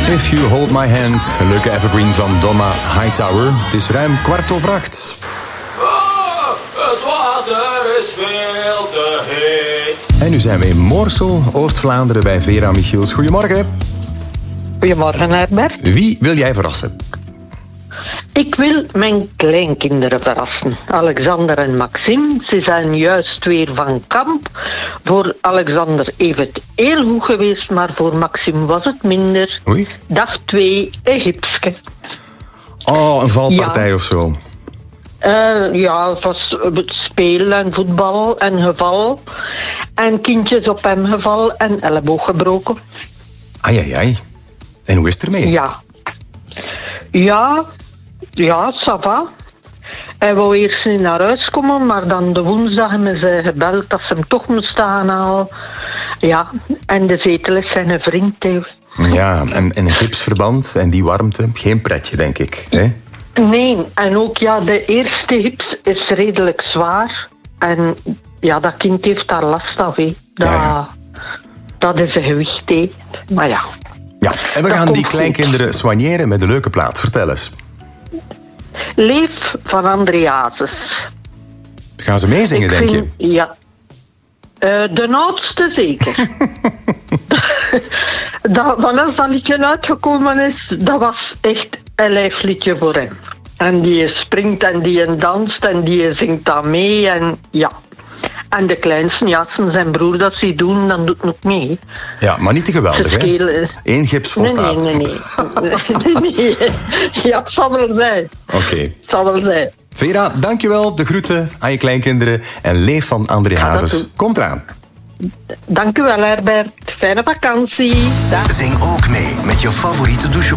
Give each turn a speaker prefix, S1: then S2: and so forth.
S1: If You Hold My Hand, een leuke evergreen van Donna Hightower. Het is ruim 7:15.
S2: Het water is veel te heet.
S1: En nu zijn we in Moorsel, Oost-Vlaanderen, bij Vera Michiels. Goedemorgen.
S3: Goedemorgen, Herbert.
S1: Wie wil jij verrassen?
S3: Ik wil mijn kleinkinderen verrassen. Alexander en Maxime. Ze zijn juist weer van kamp. Voor Alexander heeft het heel goed geweest, maar voor Maxime was het minder.
S1: Oei.
S3: Dag 2, een gipsje.
S1: Oh, een valpartij of zo.
S3: Ja, het was spelen en voetbal en geval. En kindjes op hem geval en elleboog gebroken.
S1: Ai. En hoe is het ermee?
S3: Ja, ça va. Hij wou eerst niet naar huis komen, maar dan de woensdag hebben ze gebeld dat ze hem toch moesten aanhalen. Ja, en de zetel is zijn vriend. Hè.
S1: Ja, en een gipsverband en die warmte, geen pretje, denk ik. Hè?
S3: Nee, en ook ja, de eerste gips is redelijk zwaar. En ja, dat kind heeft daar last van. Hè. Dat is een gewicht, hè. Maar ja.
S1: Ja, en we
S3: Dat
S1: gaan die
S3: komt
S1: kleinkinderen
S3: goed.
S1: soigneren met de leuke plaat. Vertel eens.
S3: Leef van André Hazes.
S1: Gaan ze meezingen, denk je?
S3: Ja. De oudste zeker. Wanneer dat liedje uitgekomen is, dat was echt een lijfliedje voor hem. En die springt en die danst en die zingt dan mee en ja. En de kleinste, ja, zijn broer dat ze doen, dan doet het ook mee.
S1: Ja, maar niet te geweldig, hè? Eén gips volstaat.
S3: Nee. Ja, het zal wel zijn.
S1: Oké.
S3: Het zal wel zijn.
S1: Vera, dankjewel. De groeten aan je kleinkinderen. En leef van André
S3: Ga dat
S1: Hazes.
S3: doen.
S1: Komt eraan.
S3: Dank u wel, Herbert. Fijne vakantie. Dag.
S4: Zing ook mee met je favoriete douche.